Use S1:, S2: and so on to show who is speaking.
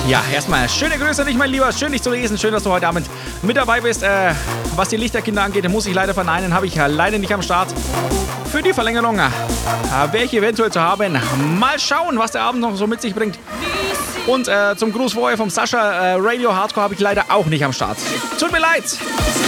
S1: Ja, erstmal schöne Grüße an dich, mein Lieber. Schön, dich zu lesen. Schön, dass du heute Abend mit dabei bist. Was die Lichterkinder angeht, muss ich leider verneinen. Habe ich leider nicht am Start. Für die Verlängerung wäre ich eventuell zu haben. Mal schauen, was der Abend noch so mit sich bringt. Und zum Gruß vorher vom Sascha, Radio Hardcore habe ich leider auch nicht am Start. Tut mir leid.